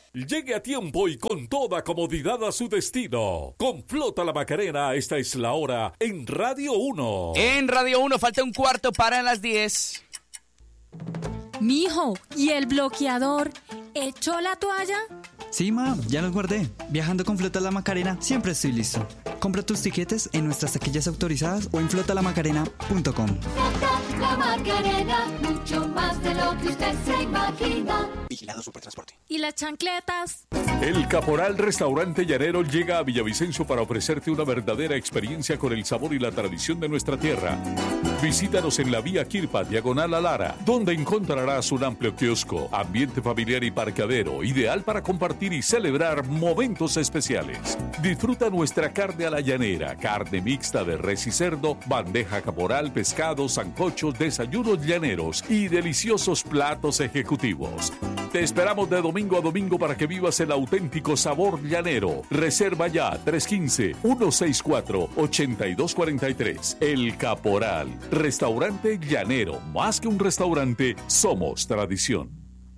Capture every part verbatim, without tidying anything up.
Llegue a tiempo y con toda comodidad a su destino. Con Flota La Macarena, esta es la hora en Radio uno. En Radio uno falta un cuarto para las diez. Mijo, ¿y el bloqueador? ¿Echó la toalla? Sí, ma, ya los guardé. Viajando con Flota La Macarena, siempre estoy listo. Compra tus tiquetes en nuestras taquillas autorizadas o en flota la macarena punto com. Flota La Macarena, mucho más de lo que usted se imagina. Vigilado Supertransporte. ¿Y las chancletas? El Caporal Restaurante Llanero llega a Villavicencio para ofrecerte una verdadera experiencia con el sabor y la tradición de nuestra tierra. Visítanos en la vía Quirpa, diagonal a Lara, donde encontrarás un amplio kiosco, ambiente familiar y parqueadero, ideal para compartir y celebrar momentos especiales. Disfruta nuestra carne a la llanera, carne mixta de res y cerdo, bandeja caporal, pescado, sancochos, desayunos llaneros y deliciosos platos ejecutivos. Te esperamos de domingo a domingo para que vivas el auténtico sabor llanero. Reserva ya tres uno cinco, uno seis cuatro, ocho dos cuatro tres. El Caporal, restaurante llanero. Más que un restaurante, somos tradición.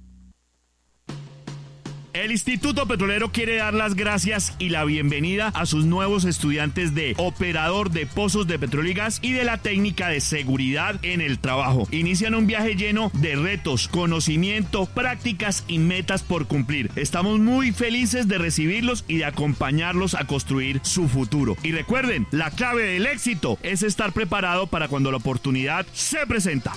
El Instituto Petrolero quiere dar las gracias y la bienvenida a sus nuevos estudiantes de operador de pozos de petróleo y gas y de la técnica de seguridad en el trabajo. Inician un viaje lleno de retos, conocimiento, prácticas y metas por cumplir. Estamos muy felices de recibirlos y de acompañarlos a construir su futuro. Y recuerden, la clave del éxito es estar preparado para cuando la oportunidad se presenta.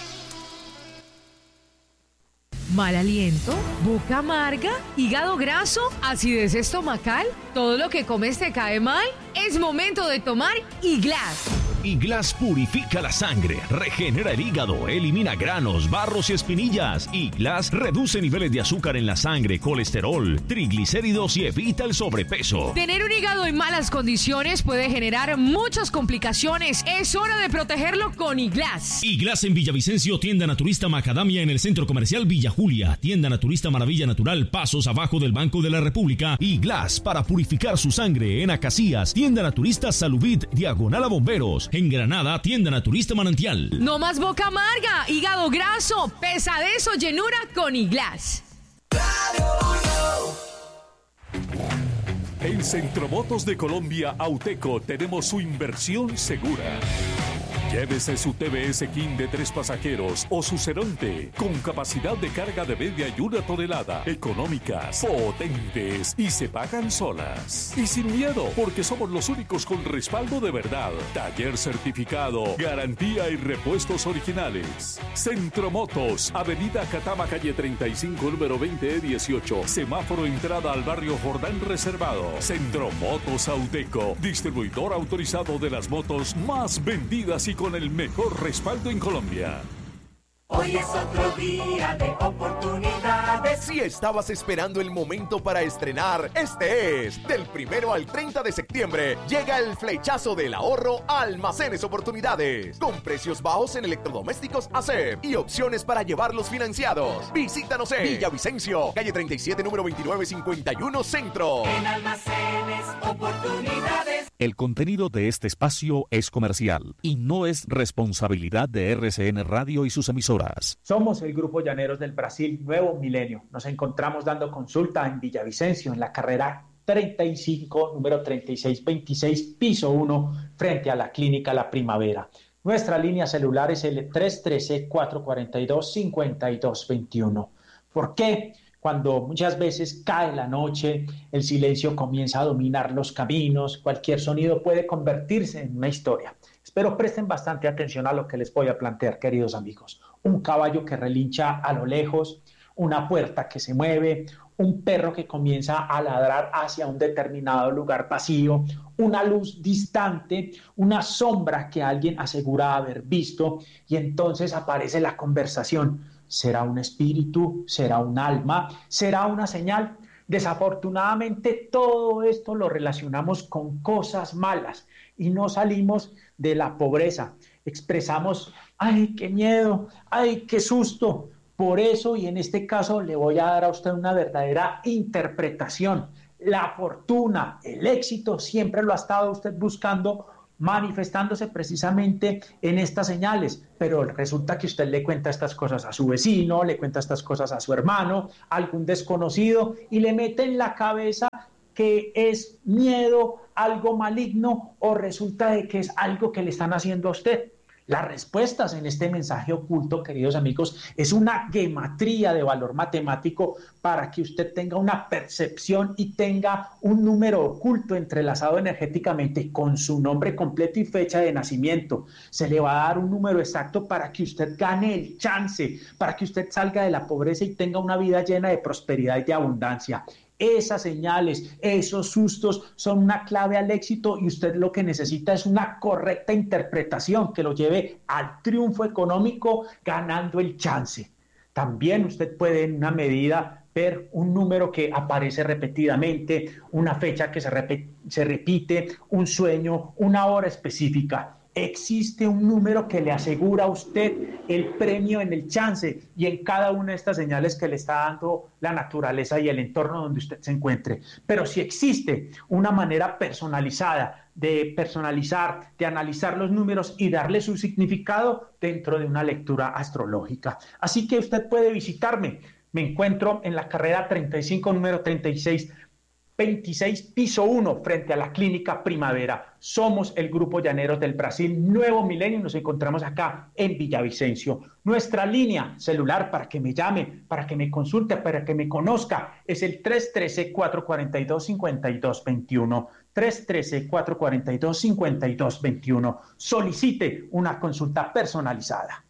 Mal aliento, boca amarga, hígado graso, acidez estomacal, todo lo que comes te cae mal. Es momento de tomar Iglas. Iglas purifica la sangre, regenera el hígado, elimina granos, barros y espinillas. Iglas reduce niveles de azúcar en la sangre, colesterol, triglicéridos y evita el sobrepeso. Tener un hígado en malas condiciones puede generar muchas complicaciones. Es hora de protegerlo con Iglas. Iglas en Villavicencio, tienda naturista Macadamia en el centro comercial Villa Julia, tienda naturista Maravilla Natural, pasos abajo del Banco de la República. Iglas para purificar su sangre en Acacías, tienda naturista Salubit, diagonal a Bomberos. En Granada, tienda naturista Manantial. No más boca amarga, hígado graso, pesadez o llenura con Iglas. En Centromotos de Colombia, Auteco, tenemos su inversión segura. Llévese su T V S King de tres pasajeros o su Ceronte con capacidad de carga de media y una tonelada, económicas, potentes y se pagan solas. Y sin miedo, porque somos los únicos con respaldo de verdad. Taller certificado, garantía y repuestos originales. Centromotos, Avenida Catama, calle treinta y cinco, número veinte E dieciocho, semáforo entrada al barrio Jordán Reservado. Centromotos Auteco, distribuidor autorizado de las motos más vendidas y con el mejor respaldo en Colombia. Hoy es otro día de oportunidades. Si estabas esperando el momento para estrenar, este es. Del primero al treinta de septiembre llega el flechazo del ahorro a Almacenes Oportunidades, con precios bajos en electrodomésticos A C E P y opciones para llevarlos financiados. Visítanos en Villavicencio, calle treinta y siete, número veintinueve cincuenta y uno Centro. En Almacenes Oportunidades. El contenido de este espacio es comercial y no es responsabilidad de R C N Radio y sus emisoras. Somos el Grupo Llaneros del Brasil Nuevo Milenio. Nos encontramos dando consulta en Villavicencio, en la carrera treinta y cinco, número treinta y seis veintiséis, piso uno, frente a la Clínica La Primavera. Nuestra línea celular es el tres uno tres, cuatro cuatro dos, cinco dos dos uno. ¿Por qué? Cuando muchas veces cae la noche, el silencio comienza a dominar los caminos, cualquier sonido puede convertirse en una historia. Espero presten bastante atención a lo que les voy a plantear, queridos amigos. Un caballo que relincha a lo lejos, una puerta que se mueve, un perro que comienza a ladrar hacia un determinado lugar vacío, una luz distante, una sombra que alguien asegura haber visto, y entonces aparece la conversación. ¿Será un espíritu? ¿Será un alma? ¿Será una señal? Desafortunadamente todo esto lo relacionamos con cosas malas y no salimos de la pobreza. Expresamos, ¡ay, qué miedo! ¡Ay, qué susto! Por eso, y en este caso, le voy a dar a usted una verdadera interpretación. La fortuna, el éxito, siempre lo ha estado usted buscando manifestándose precisamente en estas señales, pero resulta que usted le cuenta estas cosas a su vecino, le cuenta estas cosas a su hermano, a algún desconocido, y le mete en la cabeza que es miedo, algo maligno, o resulta de que es algo que le están haciendo a usted. Las respuestas en este mensaje oculto, queridos amigos, es una gematría de valor matemático para que usted tenga una percepción y tenga un número oculto entrelazado energéticamente con su nombre completo y fecha de nacimiento. Se le va a dar un número exacto para que usted gane el chance, para que usted salga de la pobreza y tenga una vida llena de prosperidad y de abundancia. Esas señales, esos sustos son una clave al éxito y usted lo que necesita es una correcta interpretación que lo lleve al triunfo económico ganando el chance. También usted puede en una medida ver un número que aparece repetidamente, una fecha que se, rep- se repite, un sueño, una hora específica. Existe un número que le asegura a usted el premio en el chance y en cada una de estas señales que le está dando la naturaleza y el entorno donde usted se encuentre. Pero si existe una manera personalizada de personalizar, de analizar los números y darle su significado dentro de una lectura astrológica. Así que usted puede visitarme. Me encuentro en la carrera treinta y cinco, número treinta y seis veintiséis, piso uno, frente a la Clínica Primavera. Somos el Grupo Llaneros del Brasil, Nuevo Milenio, nos encontramos acá en Villavicencio. Nuestra línea celular para que me llame, para que me consulte, para que me conozca, es el tres uno tres, cuatro cuatro dos, cinco dos dos uno. tres uno tres, cuatro cuatro dos, cinco dos dos uno. Solicite una consulta personalizada.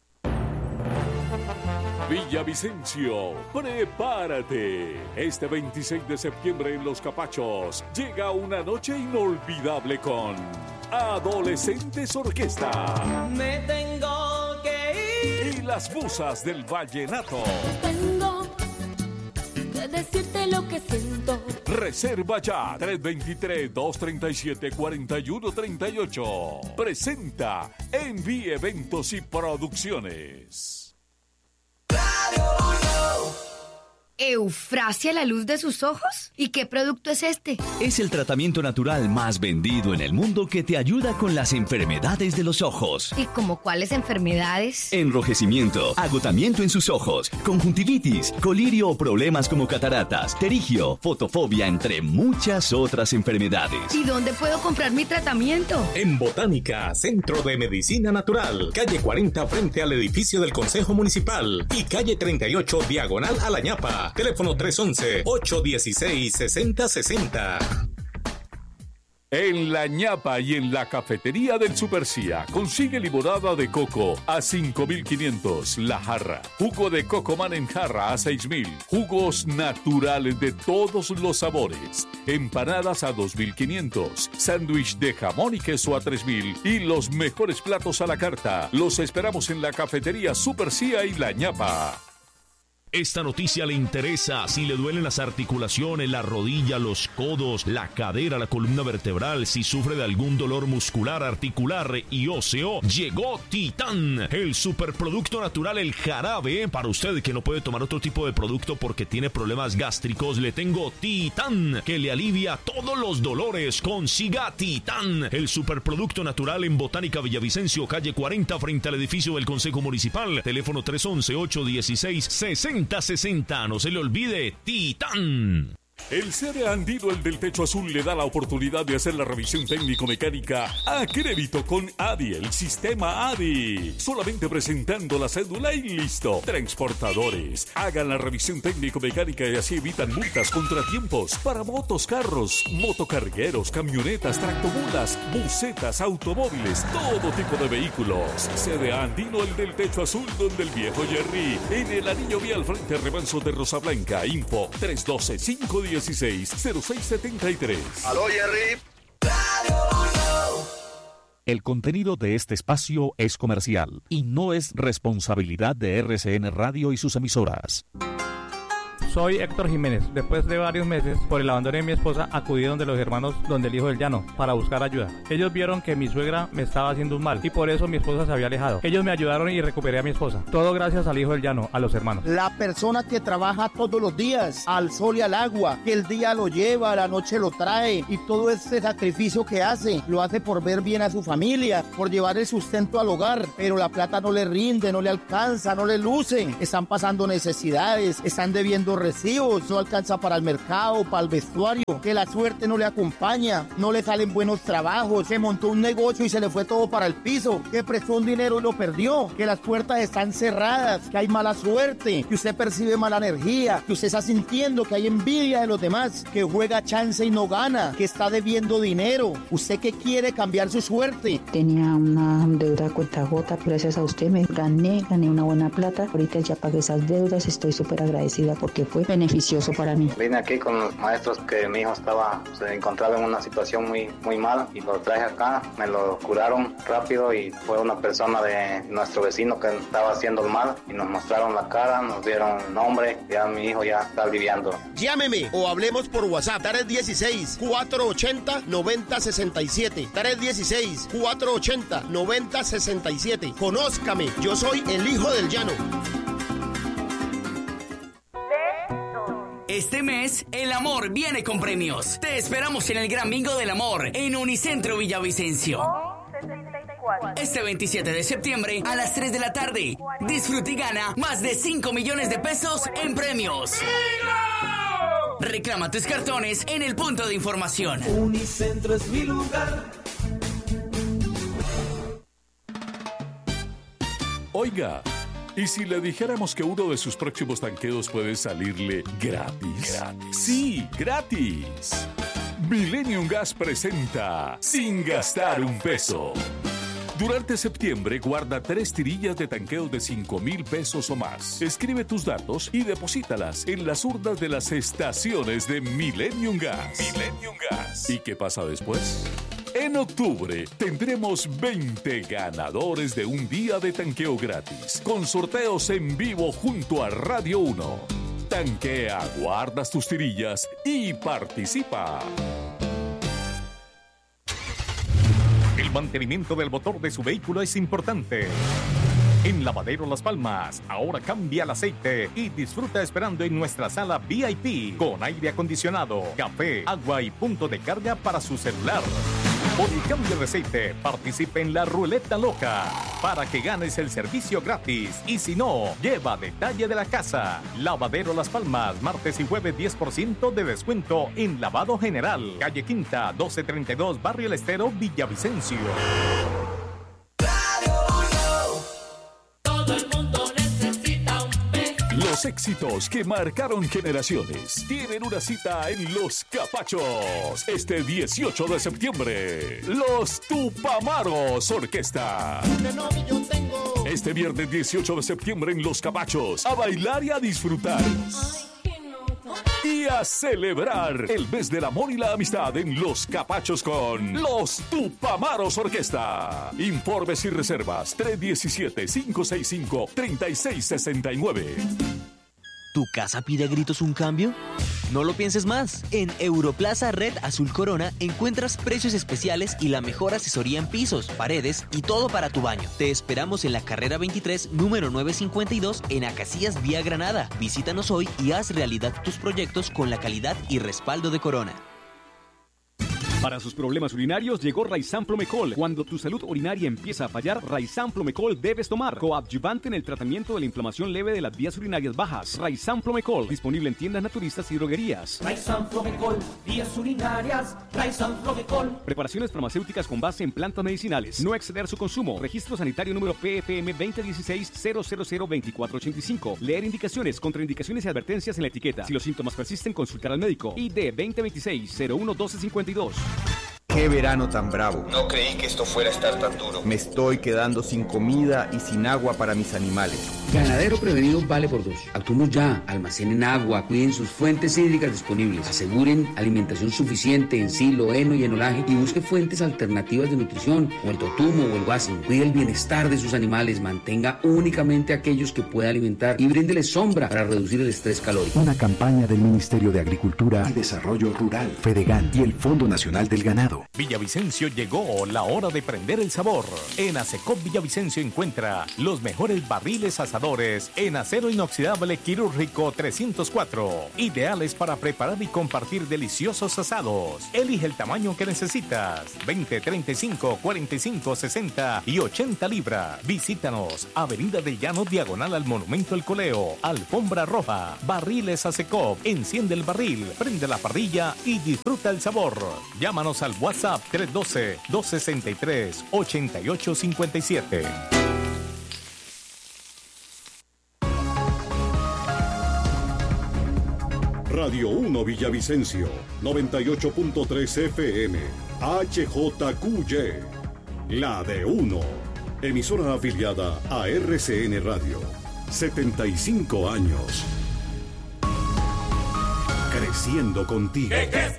Villavicencio, prepárate. Este veintiséis de septiembre en Los Capachos llega una noche inolvidable con Adolescentes Orquesta. Me tengo que ir. Y las musas del vallenato. Tengo que decirte lo que siento. Reserva ya tres dos tres, dos tres siete, cuatro uno tres ocho. Presenta Envy Eventos y Producciones. ¿Eufrasia la luz de sus ojos? ¿Y qué producto es este? Es el tratamiento natural más vendido en el mundo que te ayuda con las enfermedades de los ojos. ¿Y como cuáles enfermedades? Enrojecimiento, agotamiento en sus ojos, conjuntivitis, colirio o problemas como cataratas, terigio, fotofobia, entre muchas otras enfermedades. ¿Y dónde puedo comprar mi tratamiento? En Botánica, Centro de Medicina Natural, calle cuarenta frente al edificio del Consejo Municipal y calle treinta y ocho diagonal a La Ñapa. Teléfono tres once, ocho dieciséis, sesenta sesenta. En La Ñapa y en la cafetería del Supercía consigue limonada de coco a cinco mil quinientos la jarra, jugo de Cocoman en jarra a seis mil, jugos naturales de todos los sabores, empanadas a dos mil quinientos, sándwich de jamón y queso a tres mil y los mejores platos a la carta. Los esperamos en la cafetería Supercía y La Ñapa. Esta noticia le interesa si le duelen las articulaciones, la rodilla, los codos, la cadera, la columna vertebral, si sufre de algún dolor muscular, articular y óseo. Llegó Titán, el superproducto natural, el jarabe. Para usted que no puede tomar otro tipo de producto porque tiene problemas gástricos, le tengo Titán, que le alivia todos los dolores. Consiga Titán, el superproducto natural en Botánica Villavicencio, calle cuarenta, frente al edificio del Consejo Municipal. Teléfono tres once, ocho dieciséis, sesenta sesenta. No se le olvide, Titán. El C D Andino, el del techo azul, le da la oportunidad de hacer la revisión técnico-mecánica a crédito con A D I, el sistema A D I. Solamente presentando la cédula y listo. Transportadores, hagan la revisión técnico-mecánica y así evitan multas, contratiempos para motos, carros, motocargueros, camionetas, tractomulas, busetas, automóviles, todo tipo de vehículos. C D Andino, el del techo azul, donde el viejo Jerry, en el anillo vial frente al remanso de Rosa Blanca. Info tres uno dos, cinco uno seis, cero seis siete tres. Aló, Jerry. El contenido de este espacio es comercial y no es responsabilidad de R C N Radio y sus emisoras. Soy Héctor Jiménez. Después de varios meses, por el abandono de mi esposa, acudí donde los hermanos donde el hijo del llano para buscar ayuda. Ellos vieron que mi suegra me estaba haciendo un mal y por eso mi esposa se había alejado. Ellos me ayudaron y recuperé a mi esposa. Todo gracias al hijo del llano, a los hermanos. La persona que trabaja todos los días, al sol y al agua, que el día lo lleva, la noche lo trae y todo ese sacrificio que hace, lo hace por ver bien a su familia, por llevar el sustento al hogar, pero la plata no le rinde, no le alcanza, no le luce. Están pasando necesidades, están debiendo recibos, no alcanza para el mercado, para el vestuario, que la suerte no le acompaña, no le salen buenos trabajos, se montó un negocio y se le fue todo para el piso, que prestó un dinero y lo perdió, que las puertas están cerradas, que hay mala suerte, que usted percibe mala energía, que usted está sintiendo que hay envidia de los demás, que juega chance y no gana, que está debiendo dinero. ¿Usted qué quiere? Cambiar su suerte. Tenía una deuda cuentagota, gracias a usted me gané, gané una buena plata, ahorita ya pagué esas deudas, estoy súper agradecida porque fue beneficioso para mí. Vine aquí con los maestros que mi hijo estaba, se encontraba en una situación muy, muy mala y lo traje acá, me lo curaron rápido y fue una persona de nuestro vecino que estaba haciendo el mal y nos mostraron la cara, nos dieron nombre, ya mi hijo ya está aliviando. Llámeme o hablemos por WhatsApp, tres dieciséis, cuatrocientos ochenta, noventa sesenta y siete, tres dieciséis, cuatrocientos ochenta, noventa sesenta y siete. Conózcame, yo soy el hijo del llano. Este mes, el amor viene con premios. Te esperamos en el Gran Bingo del Amor en Unicentro Villavicencio. Este veintisiete de septiembre a las tres de la tarde. Disfruta y gana más de cinco millones de pesos en premios. Reclama tus cartones en el punto de información. Unicentro es mi lugar. Oiga, ¿y si le dijéramos que uno de sus próximos tanqueos puede salirle gratis? Gratis. Sí, gratis. Millennium Gas presenta Sin Gastar un Peso. Durante septiembre, guarda tres tirillas de tanqueo de cinco mil pesos o más. Escribe tus datos y deposítalas en las urnas de las estaciones de Millennium Gas. Millennium Gas. ¿Y qué pasa después? En octubre tendremos veinte ganadores de un día de tanqueo gratis, con sorteos en vivo junto a Radio uno. Tanquea, guardas tus tirillas y participa. El mantenimiento del motor de su vehículo es importante. En Lavadero Las Palmas, ahora cambia el aceite y disfruta esperando en nuestra sala V I P con aire acondicionado, café, agua y punto de carga para su celular. Por el cambio de aceite, participe en la ruleta loca para que ganes el servicio gratis. Y si no, lleva detalle de la casa. Lavadero Las Palmas, martes y jueves diez por ciento de descuento en lavado general. Calle Quinta, doce treinta y dos, Barrio El Estero, Villavicencio. Los éxitos que marcaron generaciones tienen una cita en Los Capachos este dieciocho de septiembre. Los Tupamaros Orquesta. Este viernes dieciocho de septiembre en Los Capachos. A bailar y a disfrutar. Y a celebrar el mes del amor y la amistad en Los Capachos con Los Tupamaros Orquesta. Informes y reservas tres diecisiete, cinco sesenta y cinco, treinta y seis sesenta y nueve. ¿Tu casa pide a gritos un cambio? No lo pienses más. En Europlaza Red Azul Corona encuentras precios especiales y la mejor asesoría en pisos, paredes y todo para tu baño. Te esperamos en la carrera veintitrés, número novecientos cincuenta y dos, en Acacias, Vía Granada. Visítanos hoy y haz realidad tus proyectos con la calidad y respaldo de Corona. Para sus problemas urinarios llegó Raizan Promecol. Cuando tu salud urinaria empieza a fallar, Raizan Promecol debes tomar. Coadyuvante en el tratamiento de la inflamación leve de las vías urinarias bajas. Raizan Promecol, disponible en tiendas naturistas y droguerías. Raizan Promecol, vías urinarias. Raizan Promecol. Preparaciones farmacéuticas con base en plantas medicinales. No exceder su consumo. Registro sanitario número P F M veinte dieciséis cero cero cero veinticuatro ochenta y cinco. Leer indicaciones, contraindicaciones y advertencias en la etiqueta. Si los síntomas persisten, consultar al médico. I D veinte veintiséis cero uno doce cincuenta y dos. ¡Qué verano tan bravo! No creí que esto fuera a estar tan duro. Me estoy quedando sin comida y sin agua para mis animales. Ganadero prevenido vale por dos. Actuemos ya, almacenen agua, cuiden sus fuentes hídricas disponibles, aseguren alimentación suficiente en silo, heno y enolaje y busque fuentes alternativas de nutrición, o el totumo o el guasin. Cuide el bienestar de sus animales, mantenga únicamente aquellos que pueda alimentar y bríndele sombra para reducir el estrés calórico. Una campaña del Ministerio de Agricultura y Desarrollo Rural, Fedegan y el Fondo Nacional del Ganado. Villavicencio llegó la hora de prender el sabor. En Asecop Villavicencio encuentra los mejores barriles asadores en acero inoxidable quirúrgico trescientos cuatro, ideales para preparar y compartir deliciosos asados. Elige el tamaño que necesitas: veinte, treinta y cinco, cuarenta y cinco, sesenta y ochenta libras. Visítanos, Avenida del Llano, diagonal al Monumento al Coleo, Alfombra Roja. Barriles Asecop, enciende el barril, prende la parrilla y disfruta el sabor. Llámanos al WhatsApp tres uno dos, dos seis tres, ocho ocho cinco siete. Radio uno Villavicencio, noventa y ocho punto tres F M, H J Q Y, la de uno, emisora afiliada a R C N Radio, setenta y cinco años, creciendo contigo.